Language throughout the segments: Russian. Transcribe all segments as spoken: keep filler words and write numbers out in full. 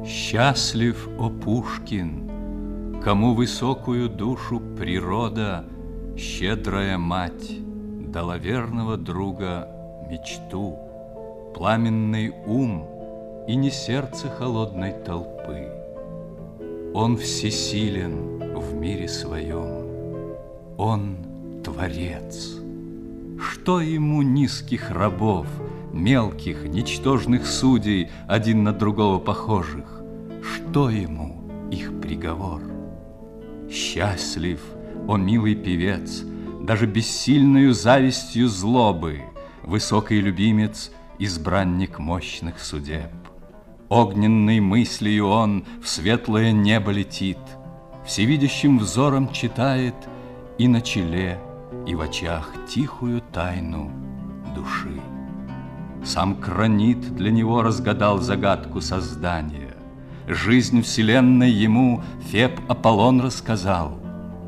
Счастлив, о Пушкин, кому высокую душу природа, щедрая мать, дала верного друга мечту, пламенный ум и не сердце холодной толпы. Он всесилен в мире своем, он творец. Что ему низких рабов, мелких, ничтожных судей, один на другого похожих? Что ему их приговор? Счастлив, о милый певец, даже бессильною завистью злобы, высокий любимец, избранник мощных судеб. Огненной мыслью он в светлое небо летит, всевидящим взором читает и на челе, и в очах тихую тайну души. Сам Кранит для него разгадал загадку создания. Жизнь вселенной ему Феб Аполлон рассказал.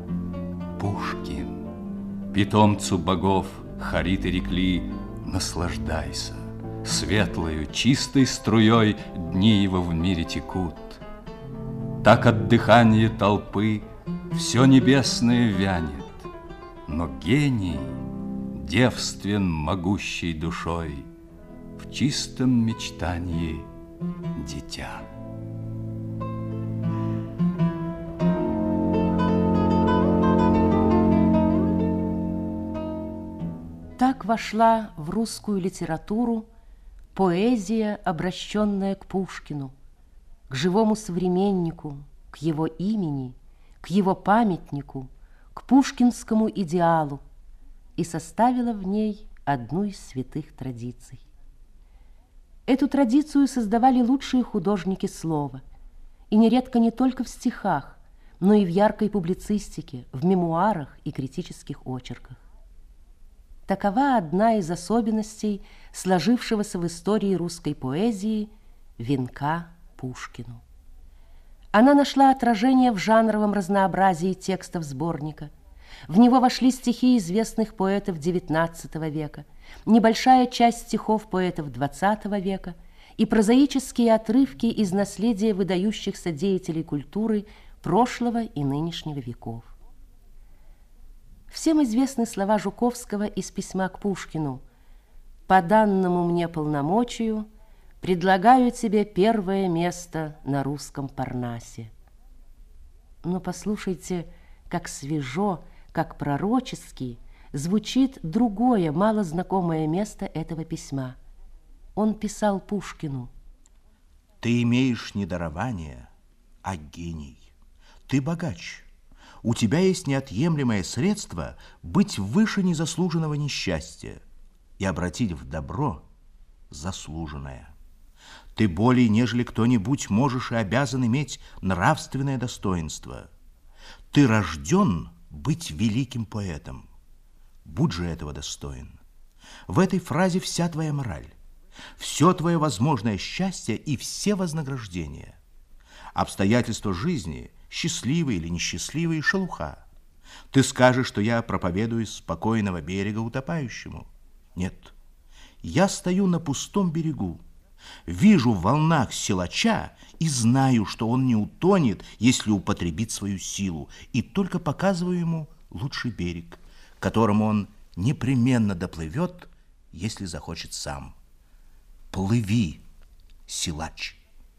Пушкин, питомцу богов хариты рекли: наслаждайся, светлою, чистой струей дни его в мире текут. Так от дыхания толпы все небесное вянет, но гений, девствен могущей душой, в чистом мечтании дитя. Так вошла в русскую литературу поэзия, обращенная к Пушкину, к живому современнику, к его имени, к его памятнику, к пушкинскому идеалу, и составила в ней одну из святых традиций. Эту традицию создавали лучшие художники слова, и нередко не только в стихах, но и в яркой публицистике, в мемуарах и критических очерках. Такова одна из особенностей сложившегося в истории русской поэзии венка Пушкину. Она нашла отражение в жанровом разнообразии текстов сборника. В него вошли стихи известных поэтов девятнадцатого века, небольшая часть стихов поэтов двадцатого века и прозаические отрывки из наследия выдающихся деятелей культуры прошлого и нынешнего веков. Всем известны слова Жуковского из письма к Пушкину: «По данному мне полномочию предлагаю тебе первое место на русском Парнасе». Но послушайте, как свежо, как пророчески звучит другое, малознакомое место этого письма. Он писал Пушкину: «Ты имеешь не дарование, а гений. Ты богач. У тебя есть неотъемлемое средство быть выше незаслуженного несчастья и обратить в добро заслуженное. Ты более, нежели кто-нибудь, можешь и обязан иметь нравственное достоинство. Ты рожден быть великим поэтом. Будь же этого достоин. В этой фразе вся твоя мораль, все твое возможное счастье и все вознаграждения. Обстоятельства жизни, счастливые или несчастливые, шелуха. Ты скажешь, что я проповедую с спокойного берега утопающему. Нет, я стою на пустом берегу, вижу в волнах силача и знаю, что он не утонет, если употребит свою силу, и только показываю ему лучший берег, к которому он непременно доплывет, если захочет сам. Плыви, силач».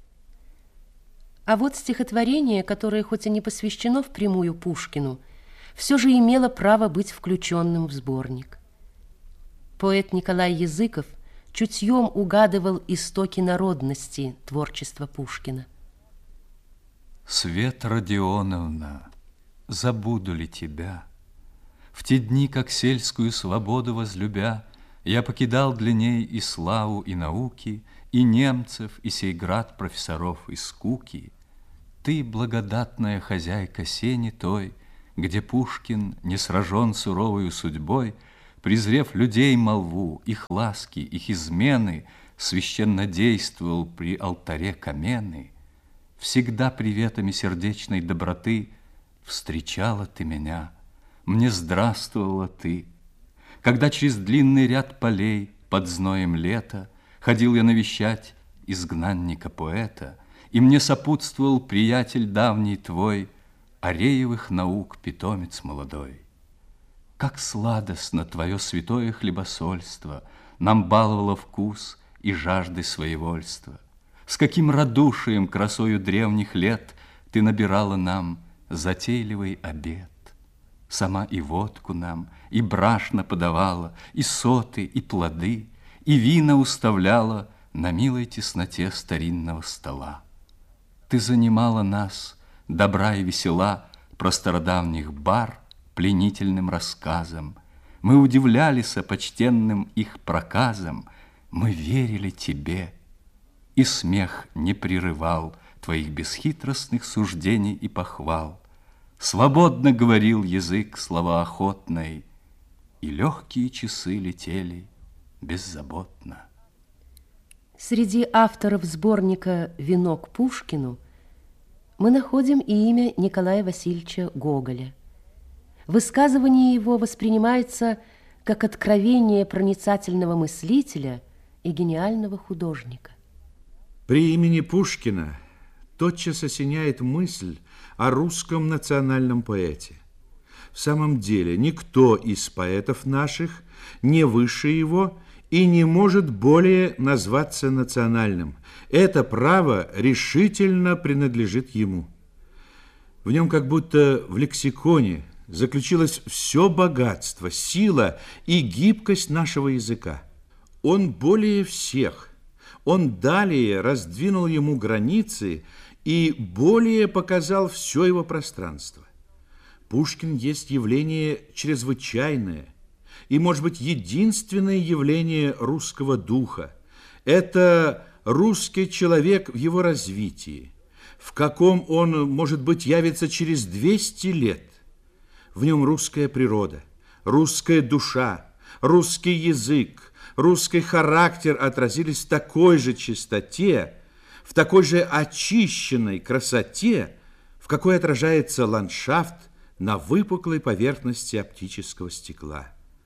А вот стихотворение, которое хоть и не посвящено впрямую Пушкину, все же имело право быть включенным в сборник. Поэт Николай Языков чутьем угадывал истоки народности творчества Пушкина. Свет Родионовна, забуду ли тебя? В те дни, как сельскую свободу возлюбя, я покидал для ней и славу, и науки, и немцев, и сей град профессоров, и скуки. Ты, благодатная хозяйка сени той, где Пушкин, не сражен суровою судьбой, презрев людей молву, их ласки, их измены, священно действовал при алтаре Камены, всегда приветами сердечной доброты встречала ты меня, мне здравствовала ты. Когда через длинный ряд полей под зноем лета ходил я навещать изгнанника-поэта, И мне сопутствовал приятель давний твой, Ареевых наук питомец молодой. Как сладостно твое святое хлебосольство Нам баловало вкус и жажды своевольства. С каким радушием красою древних лет Ты набирала нам затейливый обед. Сама и водку нам, и брашно подавала, И соты, и плоды, и вина уставляла На милой тесноте старинного стола. Ты занимала нас, добра и весела, Про стародавних бар пленительным рассказом. Мы удивлялись почтенным их проказам, Мы верили тебе, и смех не прерывал Твоих бесхитростных суждений и похвал. Свободно говорил язык словоохотный, И легкие часы летели беззаботно. Среди авторов сборника «Венок Пушкину» мы находим и имя Николая Васильевича Гоголя. Высказывание его воспринимается как откровение проницательного мыслителя и гениального художника. При имени Пушкина тотчас осеняет мысль о русском национальном поэте. В самом деле, никто из поэтов наших не выше его и не может более назваться национальным. Это право решительно принадлежит ему. В нем как будто в лексиконе заключилось все богатство, сила и гибкость нашего языка. Он более всех, он далее раздвинул ему границы и более показал все его пространство. Пушкин есть явление чрезвычайное и, может быть, единственное явление русского духа. Это русский человек в его развитии, в каком он, может быть, явится через двести лет. В нем русская природа, русская душа, русский язык, русский характер отразились в такой же чистоте, в такой же очищенной красоте, в какой отражается ландшафт на выпуклой поверхности оптического стекла.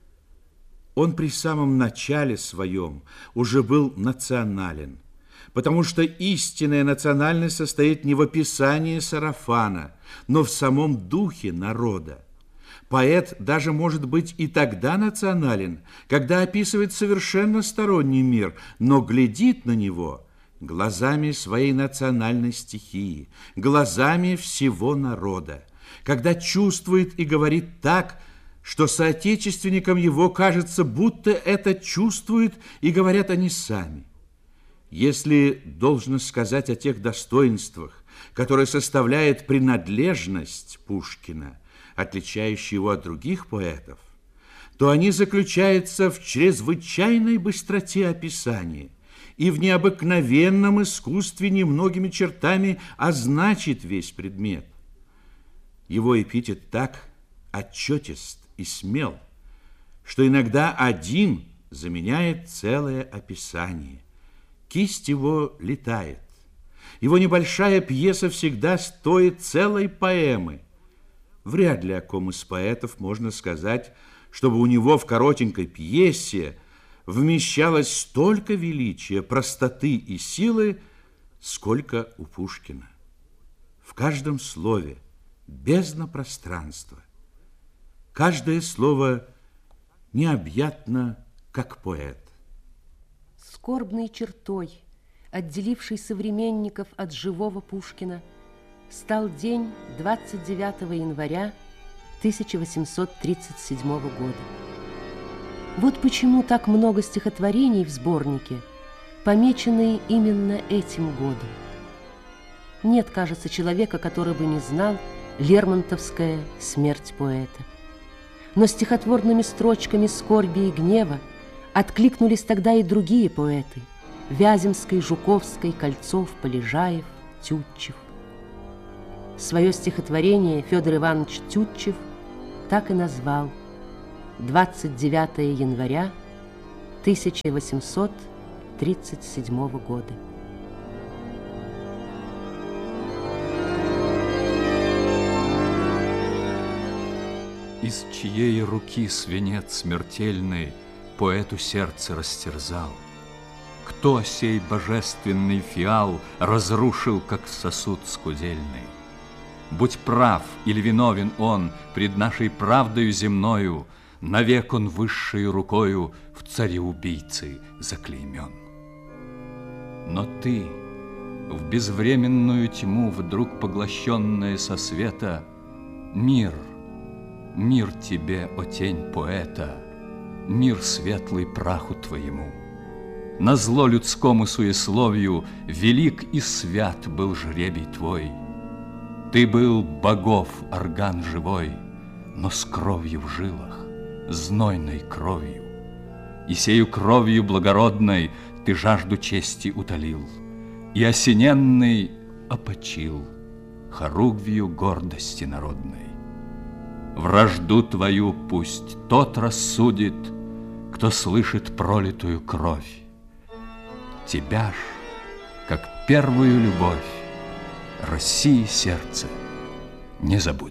Он при самом начале своем уже был национален, потому что истинная национальность состоит не в описании сарафана, но в самом духе народа. Поэт даже может быть и тогда национален, когда описывает совершенно сторонний мир, но глядит на него глазами своей национальной стихии, глазами всего народа, когда чувствует и говорит так, что соотечественникам его кажется, будто это чувствуют и говорят они сами. Если должно сказать о тех достоинствах, которые составляют принадлежность Пушкина, отличающие его от других поэтов, то они заключаются в чрезвычайной быстроте описания и в необыкновенном искусстве немногими чертами означить весь предмет. Его эпитет так отчетист и смел, что иногда один заменяет целое описание. Кисть его летает. Его небольшая пьеса всегда стоит целой поэмы. Вряд ли о ком из поэтов можно сказать, чтобы у него в коротенькой пьесе вмещалось столько величия, простоты и силы, сколько у Пушкина. В каждом слове бездна пространства. Каждое слово необъятно, как поэт. Скорбной чертой, отделившей современников от живого Пушкина, стал день двадцать девятого января тысяча восемьсот тридцать седьмого года. Вот почему так много стихотворений в сборнике, помеченные именно этим годом. Нет, кажется, человека, который бы не знал лермонтовская «Смерть поэта». Но стихотворными строчками скорби и гнева откликнулись тогда и другие поэты – Вяземский, Жуковский, Кольцов, Полежаев, Тютчев. Свое стихотворение Федор Иванович Тютчев так и назвал двадцать девятого января тысяча восемьсот тридцать седьмого года. Из чьей руки свинец смертельный поэту сердце растерзал? Кто сей божественный фиал разрушил, как сосуд скудельный? Будь прав или виновен он пред нашей правдою земною, навек он высшей рукою в цареубийцы заклеймен. Но ты, в безвременную тьму вдруг поглощенная со света, мир, мир тебе, о тень поэта, мир светлый праху твоему. Назло людскому суесловию велик и свят был жребий твой. Ты был богов орган живой, но с кровью в жилах, знойной кровью. И сею кровью благородной ты жажду чести утолил, и осененный опочил хоругвью гордости народной. Вражду твою пусть тот рассудит, кто слышит пролитую кровь. Тебя ж, как первую любовь, России сердце не забудет.